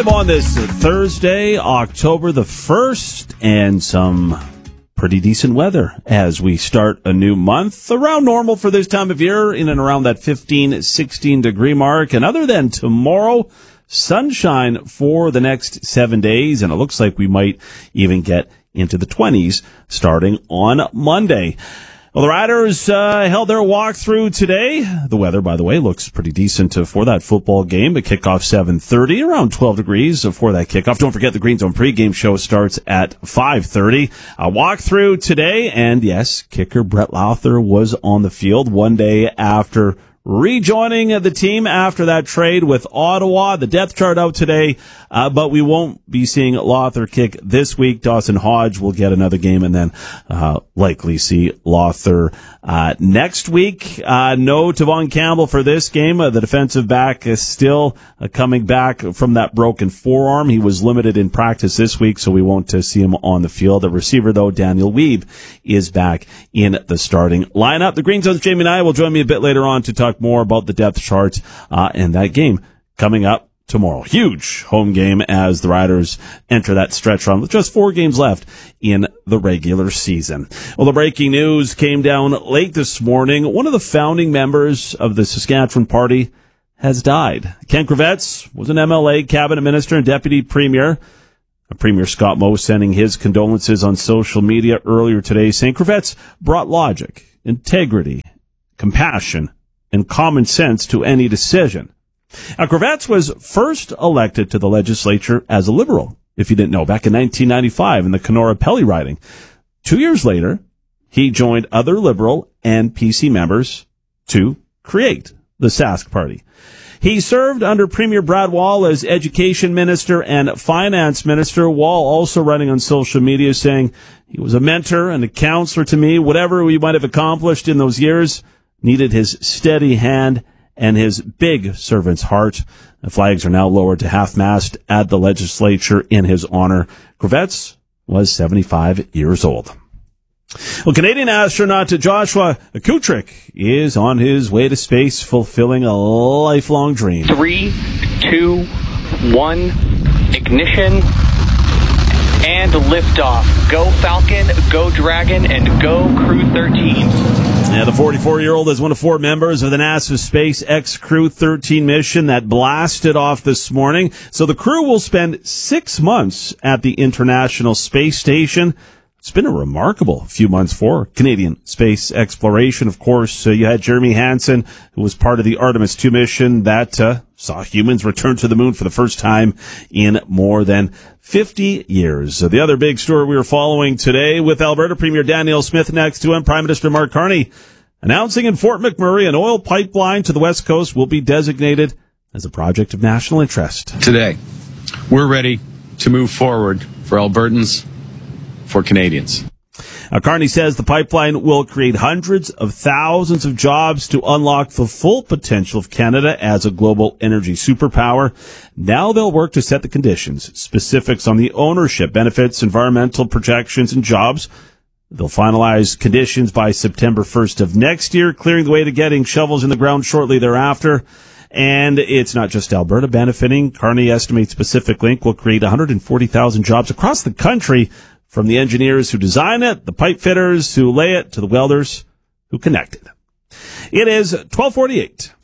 Live on this Thursday, October the 1st, and some pretty decent weather as we start a new month. Around normal for this time of year, in and around that 15, 16 degree mark. And other than tomorrow, sunshine for the next 7 days, and it looks like we might even get into the 20s starting on Monday. Well, the Riders held their walkthrough today. The weather, by the way, looks pretty decent for that football game. The kickoff 7:30, around 12 degrees for that kickoff. Don't forget the Green Zone pregame show starts at 5:30. A walkthrough today, and yes, kicker Brett Lauther was on the field one day after rejoining the team after that trade with Ottawa. The depth chart out today, but we won't be seeing Lauther kick this week. Dawson Hodge will get another game and then likely see Lauther next week. No Tavon Campbell for this game. The defensive back is still coming back from that broken forearm. He was limited in practice this week, so we won't see him on the field. The receiver, though, Daniel Weeb, is back in the starting lineup. The Green Zone's Jamie Nye will join me a bit later on to talk more about the depth chart and that game coming up tomorrow. Huge home game as the Riders enter that stretch run with just 4 games left in the regular season. Well, the breaking news came down late this morning. One of the founding members of the Saskatchewan Party has died. Ken Kravets was an MLA, cabinet minister, and deputy premier. Premier Scott Moe sending his condolences on social media earlier today, saying Kravets brought logic, integrity, compassion, and common sense to any decision. Now, Kravets was first elected to the legislature as a Liberal, if you didn't know, back in 1995 in the Kenora Pelly riding. 2 years later, he joined other Liberal and PC members to create the Sask Party. He served under Premier Brad Wall as Education Minister and Finance Minister. Wall also running on social media saying he was a mentor and a counselor to me. Whatever we might have accomplished in those years needed his steady hand and his big servant's heart. The flags are now lowered to half-mast at the legislature in his honor. Kravets was 75 years old. Well, Canadian astronaut Joshua Kutrick is on his way to space, fulfilling a lifelong dream. 3, 2, 1, ignition, and liftoff. Go Falcon, go Dragon, and go Crew 13. Yeah, the 44-year-old is one of 4 members of the NASA SpaceX Crew 13 mission that blasted off this morning. So the crew will spend 6 months at the International Space Station. It's been a remarkable few months for Canadian space exploration. Of course, you had Jeremy Hansen, who was part of the Artemis 2 mission that saw humans return to the moon for the first time in more than 50 years. The other big story we were following today with Alberta Premier Danielle Smith next to him, Prime Minister Mark Carney announcing in Fort McMurray an oil pipeline to the West Coast will be designated as a project of national interest. Today, we're ready to move forward for Albertans, for Canadians. Carney says the pipeline will create hundreds of thousands of jobs to unlock the full potential of Canada as a global energy superpower. Now they'll work to set the conditions, specifics on the ownership, benefits, environmental protections, and jobs. They'll finalize conditions by September 1st of next year, clearing the way to getting shovels in the ground shortly thereafter. And it's not just Alberta benefiting. Carney estimates Pacific Link will create 140,000 jobs across the country, from the engineers who design it, the pipe fitters who lay it, to the welders who connect it. It is 12:48.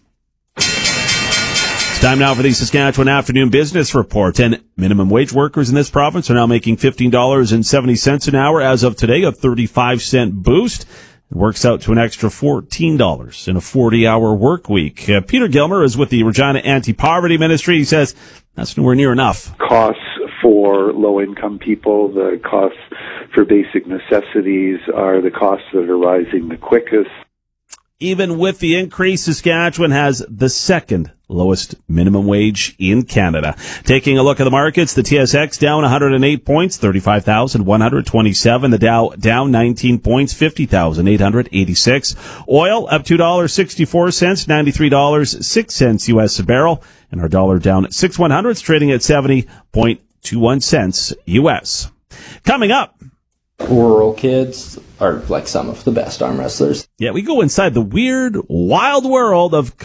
It's time now for the Saskatchewan Afternoon Business Report. And minimum wage workers in this province are now making $15.70 an hour as of today, a 35-cent boost. It works out to an extra $14 in a 40-hour work week. Peter Gilmer is with the Regina Anti-Poverty Ministry. He says that's nowhere near enough. Costs for low-income people, the costs for basic necessities are the costs that are rising the quickest. Even with the increase, Saskatchewan has the second lowest minimum wage in Canada. Taking a look at the markets, the TSX down 108 points, 35,127. The Dow down 19 points, 50,886. Oil up $2.64, $93.06 U.S. a barrel. And our dollar down 6/100, trading at 70.21 cents U.S. Coming up, rural kids are like some of the best arm wrestlers. Yeah, we go inside the weird, wild world of competitive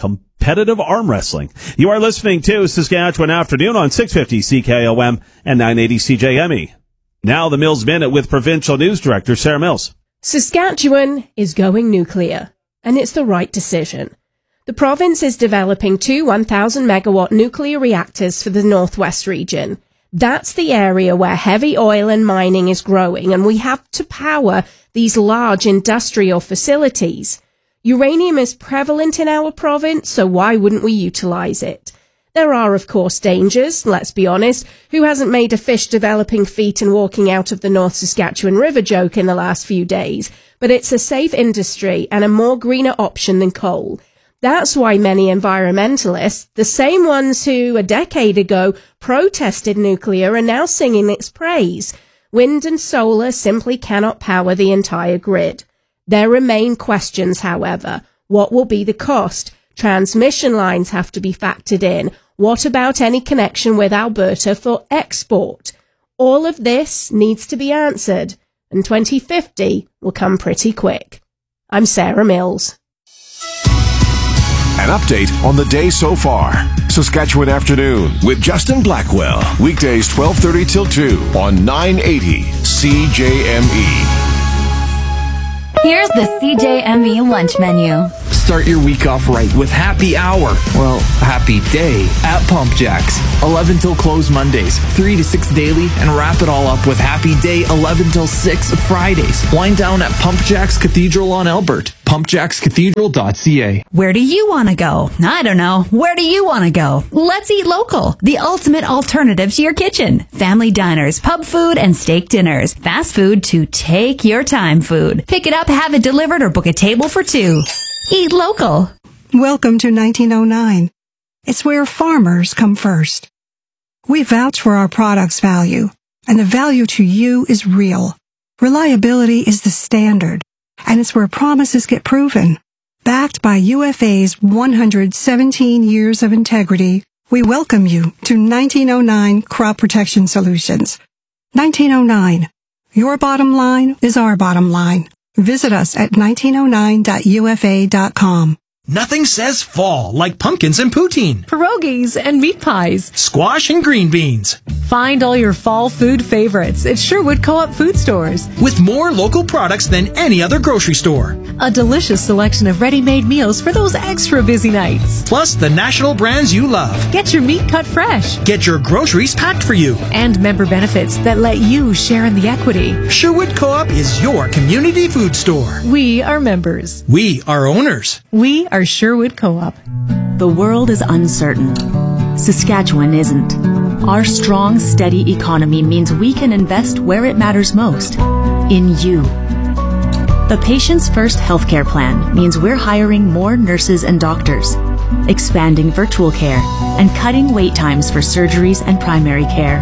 competitive arm wrestling. You are listening to Saskatchewan Afternoon on 650 CKOM and 980 CJME. Now the Mills Minute with Provincial News Director Sarah Mills. Saskatchewan is going nuclear, and it's the right decision. The province is developing 2 1,000-megawatt nuclear reactors for the Northwest region. That's the area where heavy oil and mining is growing, and we have to power these large industrial facilities. Uranium is prevalent in our province, so why wouldn't we utilize it? There are, of course, dangers. Let's be honest. Who hasn't made a fish developing feet and walking out of the North Saskatchewan River joke in the last few days? But it's a safe industry and a more greener option than coal. That's why many environmentalists, the same ones who a decade ago protested nuclear, are now singing its praise. Wind and solar simply cannot power the entire grid. There remain questions, however. What will be the cost? Transmission lines have to be factored in. What about any connection with Alberta for export? All of this needs to be answered, and 2050 will come pretty quick. I'm Sarah Mills. An update on the day so far. Saskatchewan Afternoon with Justin Blackwell. Weekdays 12:30 till 2 on 980 CJME. Here's the CJME lunch menu. Start your week off right with happy hour. Well, happy day at Pump Jacks. 11 till close Mondays, 3 to 6 daily, and wrap it all up with happy day 11 till 6 Fridays. Wind down at Pump Jacks Cathedral on Albert. pumpjackscathedral.ca. Where do you want to go? I don't know. Where do you want to go? Let's eat local. The ultimate alternative to your kitchen. Family diners, pub food, and steak dinners. Fast food to take your time food. Pick it up, have it delivered, or book a table for 2. Eat local. Welcome to 1909. It's where farmers come first. We vouch for our product's value, and the value to you is real. Reliability is the standard, and it's where promises get proven. Backed by UFA's 117 years of integrity, we welcome you to 1909 Crop Protection Solutions. 1909. Your bottom line is our bottom line. Visit us at 1909.ufa.com. Nothing says fall like pumpkins and poutine, pierogies and meat pies, squash and green beans. Find all your fall food favorites at Sherwood Co-op food stores. With more local products than any other grocery store. A delicious selection of ready-made meals for those extra busy nights. Plus the national brands you love. Get your meat cut fresh. Get your groceries packed for you. And member benefits that let you share in the equity. Sherwood Co-op is your community food store. We are members. We are owners. We are Sherwood Co-op. The world is uncertain. Saskatchewan isn't. Our strong, steady economy means we can invest where it matters most, in you. The Patients First healthcare plan means we're hiring more nurses and doctors, expanding virtual care, and cutting wait times for surgeries and primary care.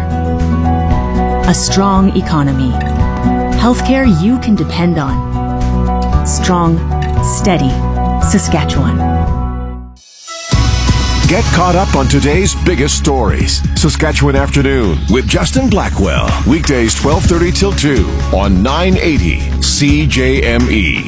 A strong economy. Healthcare you can depend on. Strong, steady Saskatchewan. Get caught up on today's biggest stories. Saskatchewan Afternoon with Justin Blackwell. Weekdays 12:30 till 2 on 980 CJME.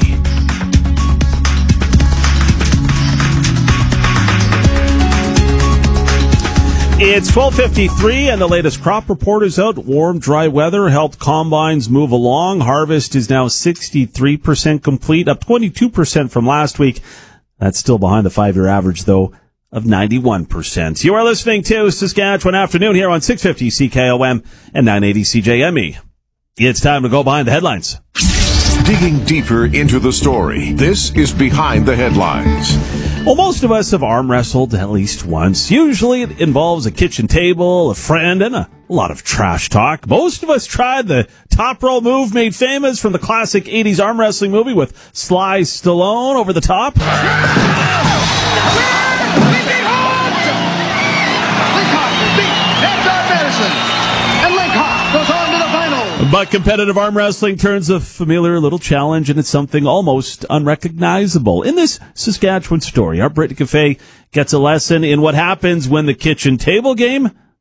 It's 12:53 and the latest crop report is out. Warm, dry weather helped combines move along. Harvest is now 63% complete, up 22% from last week. That's still behind the 5-year average, though, of 91%. You are listening to Saskatchewan Afternoon here on 650 CKOM and 980 CJME. It's time to go behind the headlines. Digging deeper into the story, this is Behind the Headlines. Well, most of us have arm wrestled at least once. Usually it involves a kitchen table, a friend, and a lot of trash talk. Most of us tried the top roll move made famous from the classic 80s arm wrestling movie with Sly Stallone over the top. But competitive arm wrestling turns a familiar little challenge into something almost unrecognizable. In this Saskatchewan story, our Brittany Cafe gets a lesson in what happens when the kitchen table game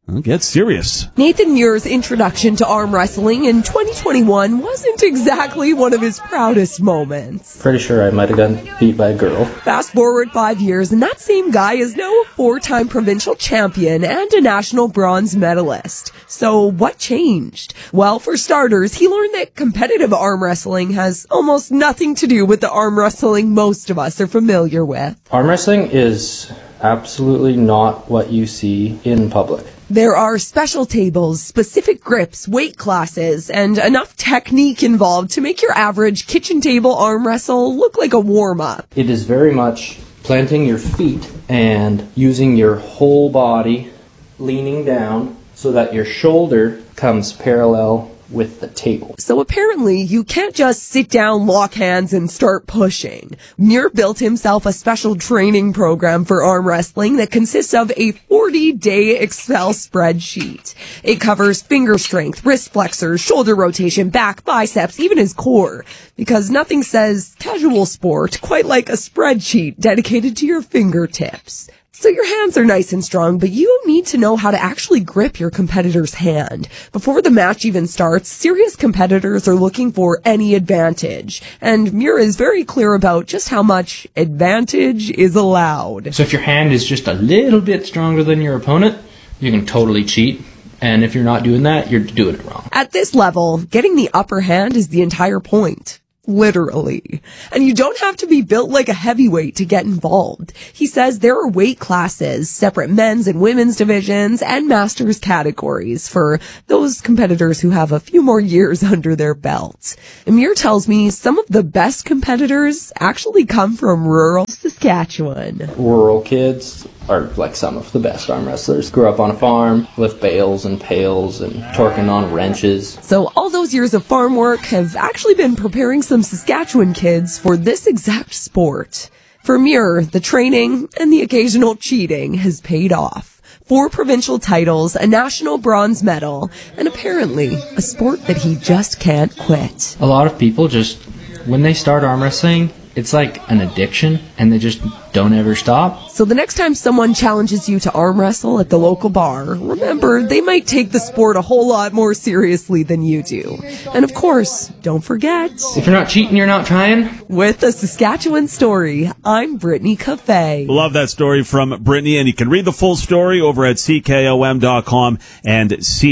Well, get serious. Nathan Muir's introduction to arm wrestling in 2021 wasn't exactly one of his proudest moments. Pretty sure I might have gotten beat by a girl. Fast forward 5 years, and that same guy is now a 4-time provincial champion and a national bronze medalist. So what changed? Well, for starters, he learned that competitive arm wrestling has almost nothing to do with the arm wrestling most of us are familiar with. Arm wrestling is absolutely not what you see in public. There are special tables, specific grips, weight classes, and enough technique involved to make your average kitchen table arm wrestle look like a warm-up. It is very much planting your feet and using your whole body, leaning down so that your shoulder comes parallel with the table. So apparently you can't just sit down, lock hands, and start pushing. Muir built himself a special training program for arm wrestling that consists of a 40-day Excel spreadsheet. It covers finger strength, wrist flexors, shoulder rotation, back, biceps, even his core. Because nothing says casual sport quite like a spreadsheet dedicated to your fingertips. So your hands are nice and strong, but you need to know how to actually grip your competitor's hand. Before the match even starts, serious competitors are looking for any advantage. And Muir is very clear about just how much advantage is allowed. So if your hand is just a little bit stronger than your opponent, you can totally cheat. And if you're not doing that, you're doing it wrong. At this level, getting the upper hand is the entire point. Literally. And you don't have to be built like a heavyweight to get involved. He says there are weight classes, separate men's and women's divisions, and masters categories for those competitors who have a few more years under their belts. Muir tells me some of the best competitors actually come from rural Saskatchewan. Rural kids are like some of the best arm wrestlers. Grew up on a farm, lift bales and pails and torquing on wrenches. So all those years of farm work have actually been preparing some Saskatchewan kids for this exact sport. For Muir, the training and the occasional cheating has paid off. 4 provincial titles, a national bronze medal, and apparently a sport that he just can't quit. A lot of people just, when they start arm wrestling, it's like an addiction, and they just don't ever stop. So the next time someone challenges you to arm wrestle at the local bar, remember, they might take the sport a whole lot more seriously than you do. And of course, don't forget... if you're not cheating, you're not trying. With a Saskatchewan story, I'm Brittany Cafe. Love that story from Brittany, and you can read the full story over at CKOM.com and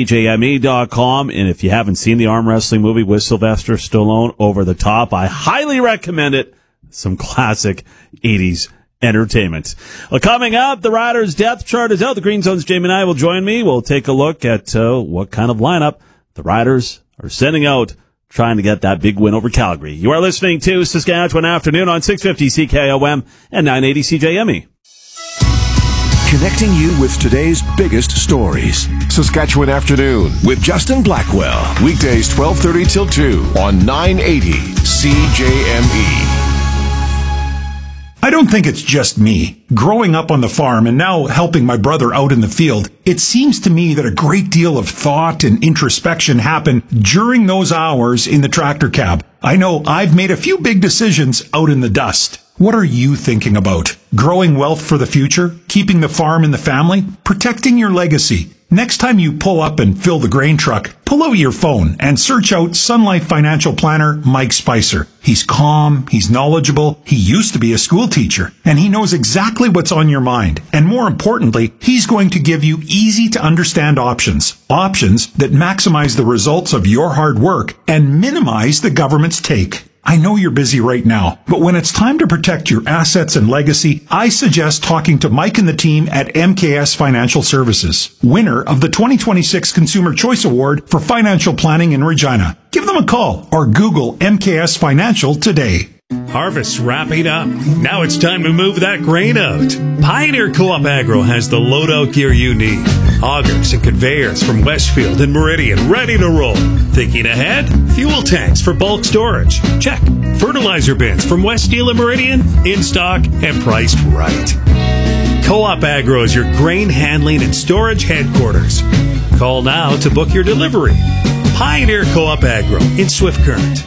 CJME.com. And if you haven't seen the arm wrestling movie with Sylvester Stallone, Over the Top, I highly recommend it. Some classic 80s entertainment. Well, coming up, the Riders' depth chart is out. The Green Zone's Jamie and I will join me. We'll take a look at what kind of lineup the Riders are sending out, trying to get that big win over Calgary. You are listening to Saskatchewan Afternoon on 650 CKOM and 980 CJME. Connecting you with today's biggest stories. Saskatchewan Afternoon with Justin Blackwell. Weekdays 12:30 till 2 on 980 CJME. I don't think it's just me. Growing up on the farm and now helping my brother out in the field, it seems to me that a great deal of thought and introspection happen during those hours in the tractor cab. I know I've made a few big decisions out in the dust. What are you thinking about? Growing wealth for the future? Keeping the farm in the family? Protecting your legacy? Next time you pull up and fill the grain truck, pull out your phone and search out Sun Life Financial Planner Mike Spicer. He's calm, he's knowledgeable, he used to be a school teacher, and he knows exactly what's on your mind. And more importantly, he's going to give you easy to understand options. Options that maximize the results of your hard work and minimize the government's take. I know you're busy right now, but when it's time to protect your assets and legacy, I suggest talking to Mike and the team at MKS Financial Services, winner of the 2026 Consumer Choice Award for Financial Planning in Regina. Give them a call or Google MKS Financial today. Harvest's wrapping up. Now it's time to move that grain out. Pioneer Co-op Agro has the loadout gear you need. Augers and conveyors from Westfield and Meridian ready to roll. Thinking ahead? Fuel tanks for bulk storage. Check. Fertilizer bins from West Steel and Meridian in stock and priced right. Co-op Agro is your grain handling and storage headquarters. Call now to book your delivery. Pioneer Co-op Agro in Swift Current.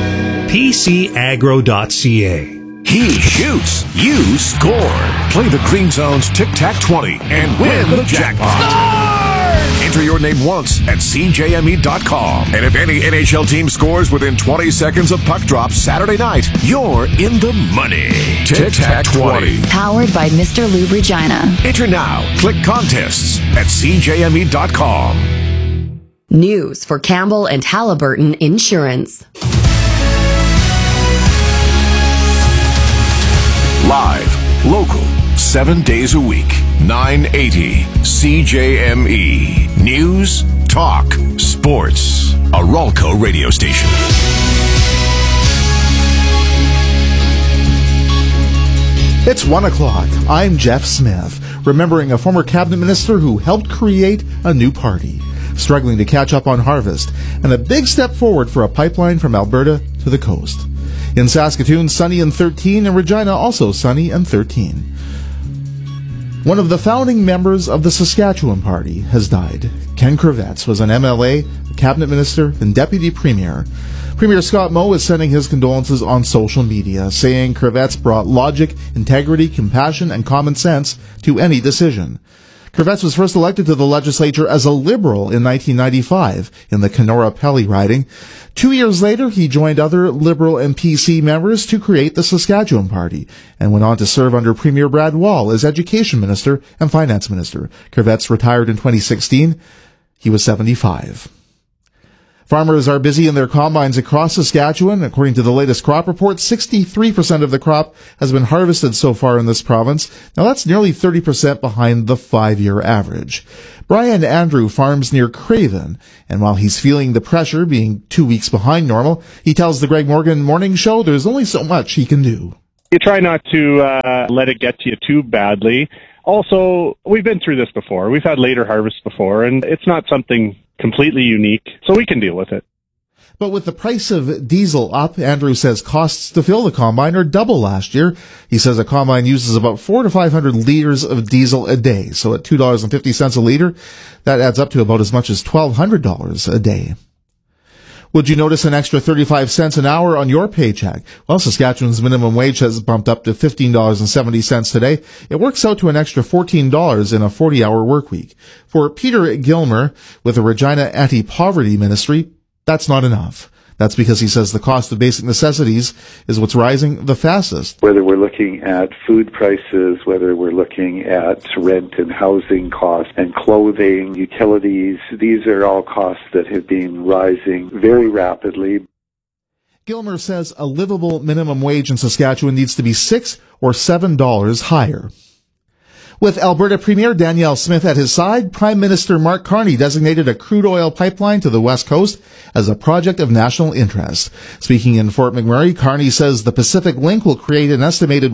PCAgro.ca. He shoots, you score. Play the Green Zone's Tic Tac 20 and win the jackpot. Enter your name once at CJME.com. And if any NHL team scores within 20 seconds of puck drop Saturday night, you're in the money. Tic-Tac-20. Powered by Mr. Lube Regina. Enter now. Click contests at CJME.com. News for Campbell and Halliburton Insurance. Live, local, 7 days a week. 980 CJME. News, talk, sports. A Ralco radio station. It's 1 o'clock. I'm Jeff Smith, remembering a former cabinet minister who helped create a new party, struggling to catch up on harvest, and a big step forward for a pipeline from Alberta to the coast. In Saskatoon, sunny and 13, and Regina also sunny and 13. One of the founding members of the Saskatchewan Party has died. Ken Kravets was an MLA, a cabinet minister, and deputy premier. Premier Scott Moe is sending his condolences on social media, saying Kravets brought logic, integrity, compassion, and common sense to any decision. Kravets was first elected to the legislature as a Liberal in 1995 in the Kenora-Pelly riding. 2 years later, he joined other Liberal and PC members to create the Saskatchewan Party and went on to serve under Premier Brad Wall as Education Minister and Finance Minister. Kravets retired in 2016. He was 75. Farmers are busy in their combines across Saskatchewan. According to the latest crop report, 63% of the crop has been harvested so far in this province. Now that's nearly 30% behind the 5-year average. Brian Andrew farms near Craven, and while he's feeling the pressure being 2 weeks behind normal, he tells the Greg Morgan Morning Show there's only so much he can do. You try not to let it get to you too badly. Also, we've been through this before. We've had later harvests before, and it's not something completely unique, so we can deal with it. But with the price of diesel up, Andrew says costs to fill the combine are double last year. He says a combine uses about 400 to 500 liters of diesel a day. So at $2.50 a liter, that adds up to about as much as $1,200 a day. Would you notice an extra 35 cents an hour on your paycheck? Well, Saskatchewan's minimum wage has bumped up to $15.70 today. It works out to an extra $14 in a 40-hour work week. For Peter Gilmer with the Regina Anti-Poverty Ministry, that's not enough. That's because he says the cost of basic necessities is what's rising the fastest. Whether we're looking at food prices, whether we're looking at rent and housing costs and clothing, utilities, these are all costs that have been rising very rapidly. Gilmer says a livable minimum wage in Saskatchewan needs to be $6 or $7 higher. With Alberta Premier Danielle Smith at his side, Prime Minister Mark Carney designated a crude oil pipeline to the West Coast as a project of national interest. Speaking in Fort McMurray, Carney says the Pacific Link will create an estimated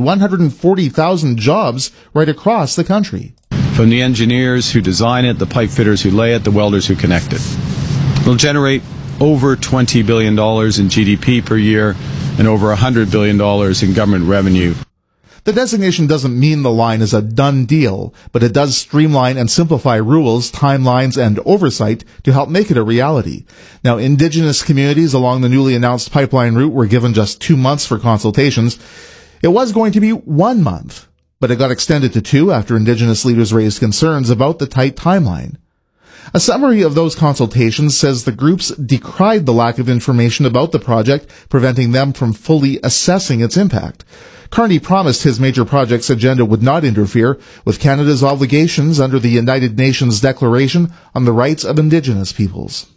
140,000 jobs right across the country. From the engineers who design it, the pipe fitters who lay it, the welders who connect it. It'll generate over $20 billion in GDP per year and over $100 billion in government revenue. The designation doesn't mean the line is a done deal, but it does streamline and simplify rules, timelines, and oversight to help make it a reality. Now, Indigenous communities along the newly announced pipeline route were given just 2 months for consultations. It was going to be 1 month, but it got extended to 2 after Indigenous leaders raised concerns about the tight timeline. A summary of those consultations says the groups decried the lack of information about the project, preventing them from fully assessing its impact. Carney promised his major projects agenda would not interfere with Canada's obligations under the United Nations Declaration on the Rights of Indigenous Peoples.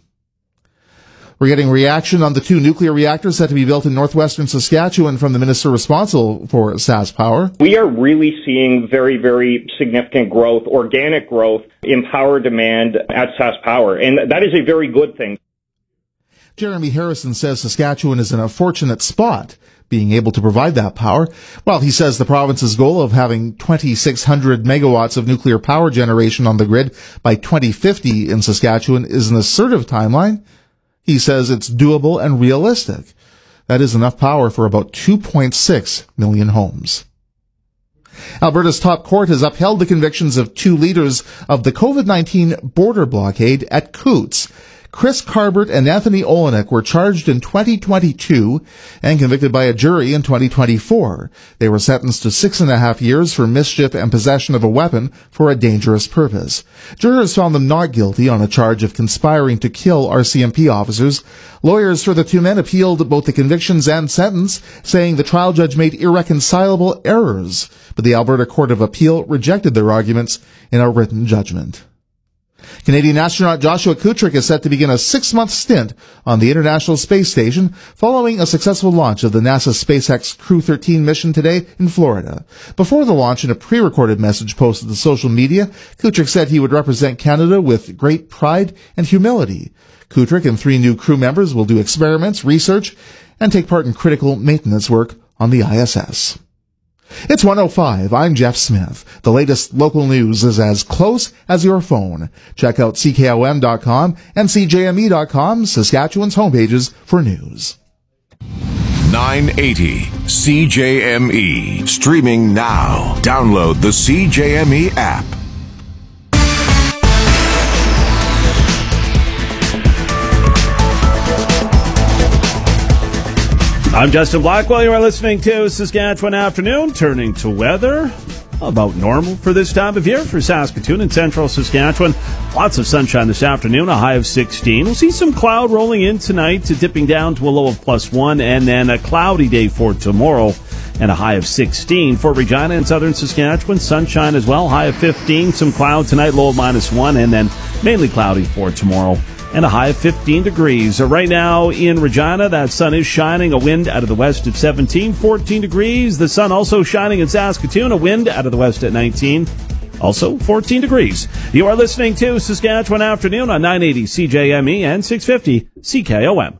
We're getting reaction on the 2 nuclear reactors set to be built in northwestern Saskatchewan from the minister responsible for SaskPower. We are really seeing very, very significant growth, organic growth in power demand at SaskPower, and that is a very good thing. Jeremy Harrison says Saskatchewan is in a fortunate spot being able to provide that power. Well, he says the province's goal of having 2,600 megawatts of nuclear power generation on the grid by 2050 in Saskatchewan is an assertive timeline. He says it's doable and realistic. That is enough power for about 2.6 million homes. Alberta's top court has upheld the convictions of 2 leaders of the COVID-19 border blockade at Coutts. Chris Carbert and Anthony Olenek were charged in 2022 and convicted by a jury in 2024. They were sentenced to 6.5 years for mischief and possession of a weapon for a dangerous purpose. Jurors found them not guilty on a charge of conspiring to kill RCMP officers. Lawyers for the two men appealed both the convictions and sentence, saying the trial judge made irreconcilable errors, but the Alberta Court of Appeal rejected their arguments in a written judgment. Canadian astronaut Joshua Kutrick is set to begin a 6-month stint on the International Space Station following a successful launch of the NASA SpaceX Crew 13 mission today in Florida. Before the launch, in a pre-recorded message posted to social media, Kutrick said he would represent Canada with great pride and humility. Kutrick and 3 new crew members will do experiments, research, and take part in critical maintenance work on the ISS. It's 1:05. I'm Jeff Smith. The latest local news is as close as your phone. Check out CKOM.com and CJME.com, Saskatchewan's homepages for news. 980 CJME. Streaming now. Download the CJME app. I'm Justin Blackwell. You are listening to Saskatchewan Afternoon. Turning to weather, about normal for this time of year for Saskatoon and central Saskatchewan. Lots of sunshine this afternoon, a high of 16. We'll see some cloud rolling in tonight, dipping down to a low of +1, and then a cloudy day for tomorrow and a high of 16. For Regina and southern Saskatchewan, sunshine as well, high of 15. Some cloud tonight, low of -1, and then mainly cloudy for tomorrow and a high of 15 degrees. Right now in Regina, that sun is shining, a wind out of the west at 17, 14 degrees. The sun also shining in Saskatoon, a wind out of the west at 19, also 14 degrees. You are listening to Saskatchewan Afternoon on 980 CJME and 650 CKOM.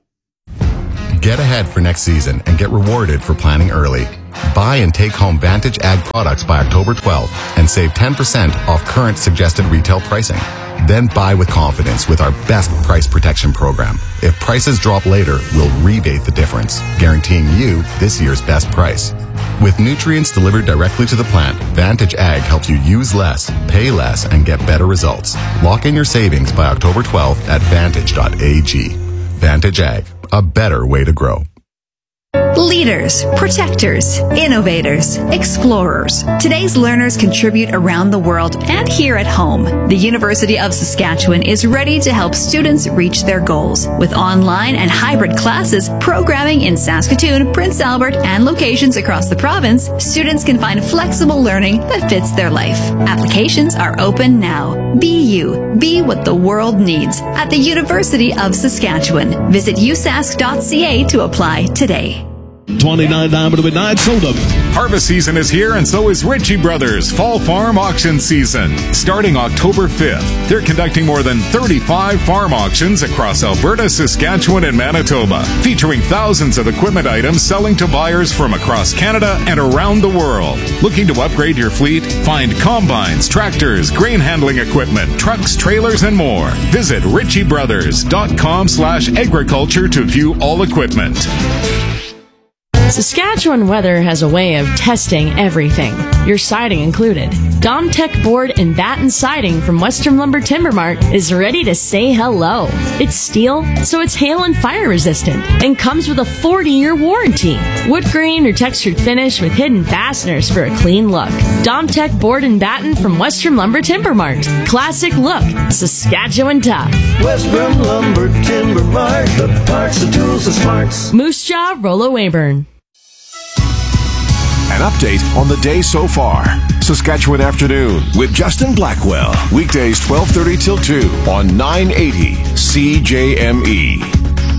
Get ahead for next season and get rewarded for planning early. Buy and take home Vantage Ag products by October 12th and save 10% off current suggested retail pricing. Then buy with confidence with our best price protection program. If prices drop later, we'll rebate the difference, guaranteeing you this year's best price. With nutrients delivered directly to the plant, Vantage Ag helps you use less, pay less, and get better results. Lock in your savings by October 12th at vantage.ag. Vantage Ag, a better way to grow. Leaders, protectors, innovators, explorers. Today's learners contribute around the world and here at home. The University of Saskatchewan is ready to help students reach their goals. With online and hybrid classes, programming in Saskatoon, Prince Albert, and locations across the province, students can find flexible learning that fits their life. Applications are open now. Be you. Be what the world needs at the University of Saskatchewan. Visit usask.ca to apply today. 29 diameter midnight soda. Harvest season is here, and so is Ritchie Brothers Fall Farm Auction Season. Starting October 5th, they're conducting more than 35 farm auctions across Alberta, Saskatchewan, and Manitoba, featuring thousands of equipment items selling to buyers from across Canada and around the world. Looking to upgrade your fleet? Find combines, tractors, grain handling equipment, trucks, trailers, and more. Visit ritchiebrothers.com/agriculture to view all equipment. Saskatchewan Weather has a way of testing everything, your siding included. Domtech Board and Batten Siding from Western Lumber Timber Mart is ready to say hello. It's steel, so it's hail and fire resistant, and comes with a 40-year warranty. Wood grain or textured finish with hidden fasteners for a clean look. Domtech Board and Batten from Western Lumber Timber Mart. Classic look, Saskatchewan tough. Western Lumber Timber Mart, the parts, the tools, the smarts. Moose Jaw, Rollo Weyburn. An update on the day so far. Saskatchewan Afternoon with Justin Blackwell. Weekdays 12:30 till 2 on 980 CJME.